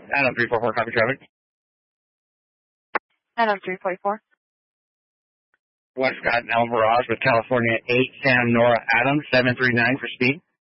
Adam 344, copy traffic. Adam 344. West Scott and Alvarez with California 8, Sam Nora Adam 739 for speed.